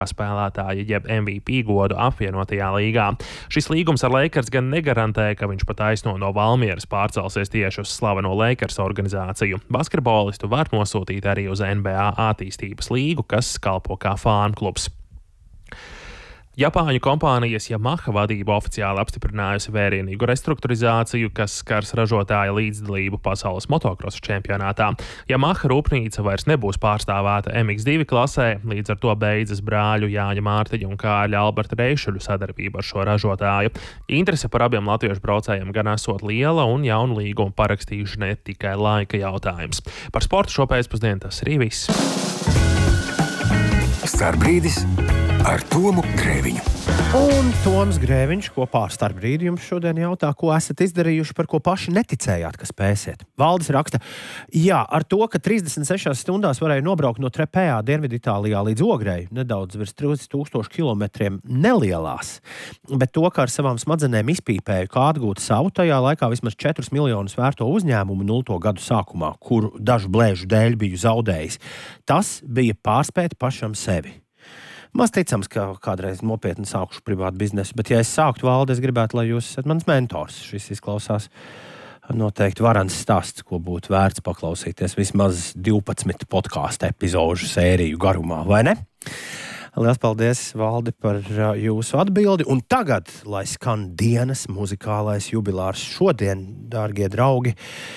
spēlētāja jeb MVP godu apvienotajā līgā. Šis līgums ar Lakers gan negarantē, ka viņš pa taisno no Valmieras pārcelsies tieši uz slaveno Lakers organizāciju. Basketbolistu var nosūtīt arī uz NBA attīstības līgu, kas kalpo kā fānklubs. Japāņu kompānijas Yamaha vadība oficiāli apstiprinājusi vērienīgu restruktūrizāciju, kas skars ražotāja līdzdalību pasaules motokrosa čempionātā. Yamaha rūpnīca vairs nebūs pārstāvēta MX2 klasē, līdz ar to beidzas brāļu Jāņa Mārtiņa un Kārļa Alberta Reišuļu sadarbība ar šo ražotāju. Interese par abiem latviešu braucējiem gan esot liela, un jaunu līgumu parakstīšana ir tikai laika jautājums. Par sportu šo pēcpusdienu tas arī viss. Starpbrīdis ar Tomu Grēviņu. Un Toms Grēviņš kopā ar Starpbrīdi jums šodien jautā, ko esat izdarījuši, par ko paši neticējāt, ka spēsiet. Valdis raksta, jā, ar to, ka 36 stundās varēja nobraukt no Trepējā Dienviditālijā līdz Ogrei, nedaudz virs 30,000 kilometriem nelielās, bet to, ka ar savām smadzenēm izpīpēju, kā atgūt savu tajā laikā vismaz 4 miljonus vērto uzņēmumu 0. gadu sākumā, kuru dažu blēžu dēļ biju zaudējis. Tas bija pārspēt pašam sevi. Maz ticams, ka kādreiz nopietni sākušu privātu biznesu, bet ja es sāktu, Valdi, es gribētu, lai jūs esat mans mentors. Šis izklausās noteikti varans stāsts, ko būtu vērts paklausīties vismaz 12 podkāstu epizožu sēriju garumā, vai ne? Lielas paldies, Valdi, par jūsu atbildi. Un tagad, lai skan dienas muzikālais jubilārs šodien, dārgie draugi,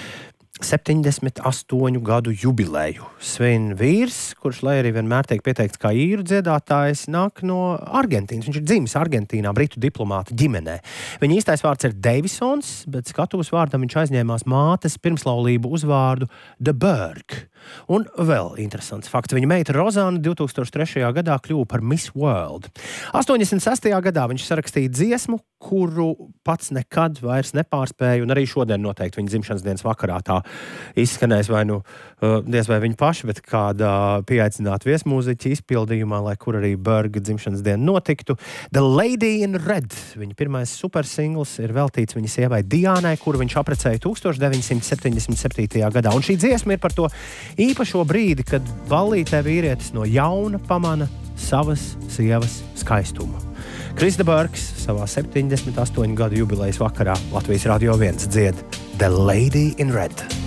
78 gadu jubileju svin vīrs, kurš, lai arī vienmēr tiek pieteikts kā īru dziedātājs, nāk no Argentīnas. Viņš ir dzimis Argentīnā, britu diplomāta ģimenē. Viņa īstais vārds ir Davisons, bet skatuves vārdam viņš aizņēmās mātes pirmslaulību uzvārdu De Burgh. Un vēl interesants fakts. Viņa meita Rozāna 2003. gadā kļuva par Miss World. 86. gadā viņš sarakstīja dziesmu, kuru pats nekad vairs nepārspēja, un arī šodien noteikti viņa dzimšanas dienas vakarā tā izskanēs vai nu diez vai viņa paša, bet kādā pieaicināta viesmūziķa izpildījumā, lai kur arī Burgha dzimšanas diena notiktu. The Lady in Red, viņa pirmais supersingls, ir veltīts viņa sievai Diānai, kuru viņš apprecēja 1977. gadā. Un šī dziesma ir par to īpašo brīdi, kad ballītē vīrietis no jauna pamana savas sievas skaistumu. Kris De Burghs savā 78 gadu jubilejas vakarā Latvijas Radio 1 dzied The Lady in Red.